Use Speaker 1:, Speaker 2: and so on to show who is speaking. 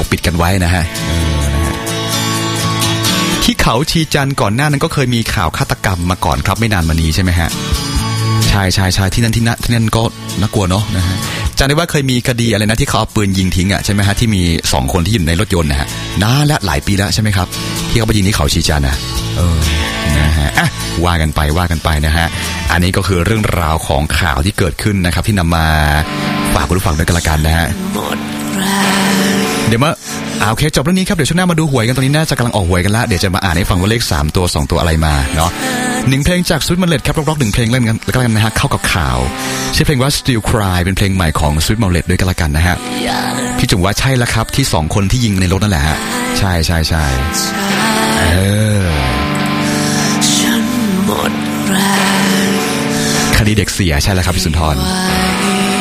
Speaker 1: กปิดกันไว้นะฮะที่เขาชีจันทร์ก่อนหน้านั้นก็เคยมีข่าวฆาตกรรมมาก่อนครับไม่นานมานี้ใช่ไหมฮะใช่ที่นั่นก็น่ากลัวเนาะนะฮะจำได้ว่าเคยมีคดีอะไรนะที่เขาเอาปืนยิงทิ้งอ่ะใช่ไหมฮะที่มี2คนที่อยู่ในรถยนต์นะฮะนานและหลายปีแล้วใช่ไหมครับที่เขาไปยิงที่เขาชีจันทร์นะนะฮะว่ากันไปนะฮะอันนี้ก็คือเรื่องราวของข่าวที่เกิดขึ้นนะครับที่นำมาฝากคุณผู้ฟังด้วยกันละกันนะฮะเดี๋ยวมาโอเคจบเรื่องนี้ครับเดี๋ยวช่วงหน้ามาดูหวยกันตอนนี้น่าจะกำลังออกหวยกันละเดี๋ยวจะมาอ่านให้ฟังว่าเลข3ตัว2ตัวอะไรมาเนาะ1เพลงจากสวิตมัลเลตครับร็อก1เพลงเล่นกันแล้วกันนะฮะเข้ากับข่าวชื่อเพลงว่า Still Cry เป็นเพลงใหม่ของสวิตมัลเลตด้วยกันละกันนะฮะพี่จุ๋มว่าใช่แล้วครับที่2คนที่ยิงในรถนั่นแหละฮะใช่ฉันหมดแรงคดีเด็กเสียใช่แล้วครับพี่สุนทร